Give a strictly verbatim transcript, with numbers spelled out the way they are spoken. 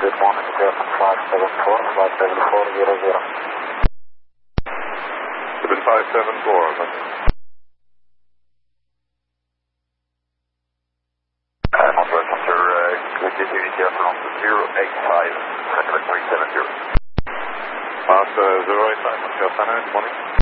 Good morning, Japan five seven four, five seven four zero zero. Japan five seven four, thank you. Uh, Northwest Hunter, uh, good to hear you here from zero eight five, Center three seven zero. Master zero eight five, Japan, good morning.